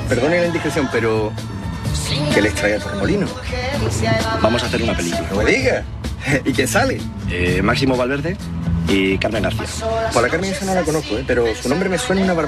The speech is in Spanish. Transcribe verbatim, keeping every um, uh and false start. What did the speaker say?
Perdone la indiscreción, pero ¿qué les trae a Torremolino? Vamos a hacer una película. No me diga. ¿Y quién sale? Eh, Máximo Valverde y Carmen García. Por la Carmen esa no la conozco, ¿eh? Pero su nombre me suena una barbaridad.